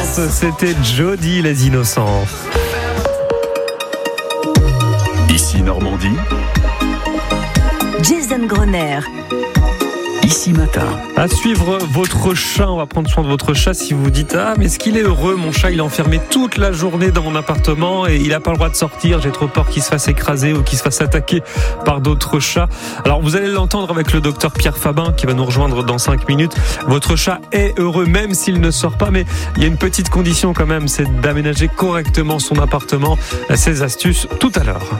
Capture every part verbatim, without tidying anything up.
C'était Jody les Innocents. Ici Normandie. Jason Grosner. Ici Matin. À suivre votre chat, on va prendre soin de votre chat. Si vous vous dites, ah mais est-ce qu'il est heureux, mon chat, il est enfermé toute la journée dans mon appartement et il n'a pas le droit de sortir, j'ai trop peur qu'il se fasse écraser ou qu'il se fasse attaquer par d'autres chats. Alors vous allez l'entendre avec le docteur Pierre Fabin qui va nous rejoindre dans cinq minutes. Votre chat est heureux même s'il ne sort pas, mais il y a une petite condition quand même, c'est d'aménager correctement son appartement. Ces astuces tout à l'heure.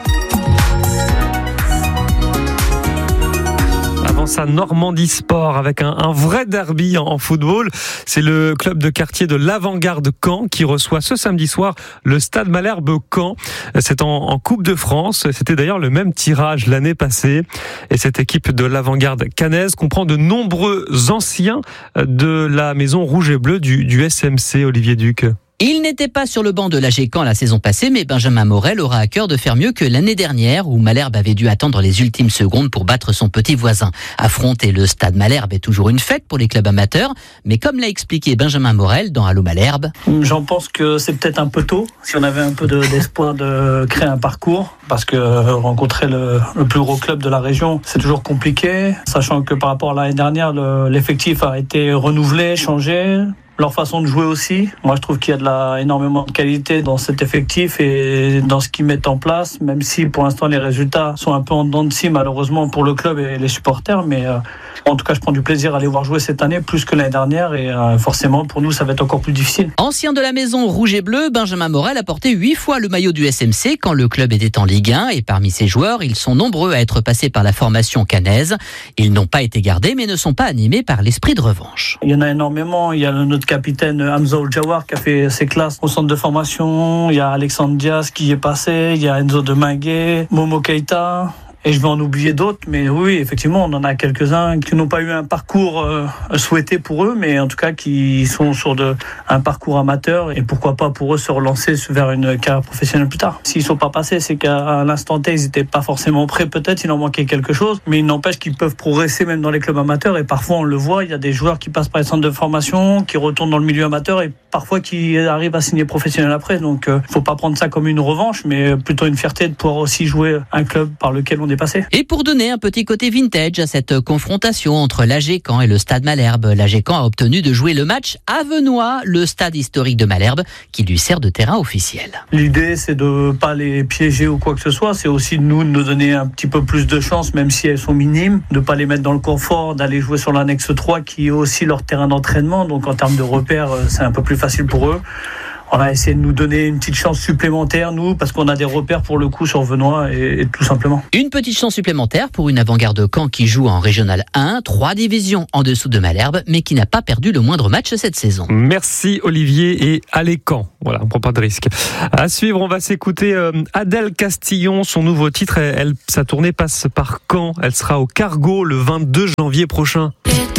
À Normandie Sport avec un, un vrai derby en, en football. C'est le club de quartier de l'Avant-Garde Caen qui reçoit ce samedi soir le Stade Malherbe Caen. C'est en, en Coupe de France. C'était d'ailleurs le même tirage l'année passée. Et cette équipe de l'Avant-Garde caennaise comprend de nombreux anciens de la maison rouge et bleue du, du S M C, Olivier Duc. Il n'était pas sur le banc de l'A G Caen la saison passée, mais Benjamin Morel aura à cœur de faire mieux que l'année dernière, où Malherbe avait dû attendre les ultimes secondes pour battre son petit voisin. Affronter le Stade Malherbe est toujours une fête pour les clubs amateurs, mais comme l'a expliqué Benjamin Morel dans Allô Malherbe. J'en pense que c'est peut-être un peu tôt, si on avait un peu de, d'espoir de créer un parcours, parce que rencontrer le, le plus gros club de la région, c'est toujours compliqué, sachant que par rapport à l'année dernière, le, l'effectif a été renouvelé, changé. Leur façon de jouer aussi. Moi, je trouve qu'il y a de la, énormément de qualité dans cet effectif et dans ce qu'ils mettent en place, même si pour l'instant les résultats sont un peu en dents de scie, malheureusement pour le club et les supporters. Mais euh, en tout cas, je prends du plaisir à les voir jouer cette année plus que l'année dernière et euh, forcément pour nous, ça va être encore plus difficile. Ancien de la maison rouge et bleu, Benjamin Morel a porté huit fois le maillot du S M C quand le club était en Ligue un et parmi ses joueurs, ils sont nombreux à être passés par la formation caennaise. Ils n'ont pas été gardés mais ne sont pas animés par l'esprit de revanche. Il y en a énormément. Il y a notre capitaine Hamza Oljawar qui a fait ses classes au centre de formation. Il y a Alexandre Diaz qui y est passé. Il y a Enzo Deminguet, Momo Keita. Et je vais en oublier d'autres, mais oui, effectivement, on en a quelques-uns qui n'ont pas eu un parcours euh, souhaité pour eux, mais en tout cas qui sont sur de, un parcours amateur et pourquoi pas pour eux se relancer vers une carrière professionnelle plus tard. S'ils ne sont pas passés, c'est qu'à l'instant T, ils n'étaient pas forcément prêts, peut-être, il en manquait quelque chose, mais il n'empêche qu'ils peuvent progresser même dans les clubs amateurs et parfois on le voit, il y a des joueurs qui passent par les centres de formation, qui retournent dans le milieu amateur et parfois qui arrivent à signer professionnel après, donc il euh, ne faut pas prendre ça comme une revanche, mais plutôt une fierté de pouvoir aussi jouer un club par lequel on dépassé. Et pour donner un petit côté vintage à cette confrontation entre l'A G Caen et le Stade Malherbe, l'A G Caen a obtenu de jouer le match à Venoy, le stade historique de Malherbe, qui lui sert de terrain officiel. L'idée, c'est de pas les piéger ou quoi que ce soit, c'est aussi de nous de nous donner un petit peu plus de chance, même si elles sont minimes, de pas les mettre dans le confort, d'aller jouer sur l'annexe trois, qui est aussi leur terrain d'entraînement, donc en termes de repères, c'est un peu plus facile pour eux. On a essayé de nous donner une petite chance supplémentaire, nous, parce qu'on a des repères pour le coup sur Venoy et, et tout simplement. Une petite chance supplémentaire pour une Avant-Garde Caen qui joue en Régional un, trois divisions en dessous de Malherbe, mais qui n'a pas perdu le moindre match cette saison. Merci Olivier et allez Caen. Voilà, on ne prend pas de risque. À suivre, on va s'écouter euh, Adèle Castillon, son nouveau titre. Elle, sa tournée passe par Caen. Elle sera au Cargo le vingt-deux janvier prochain.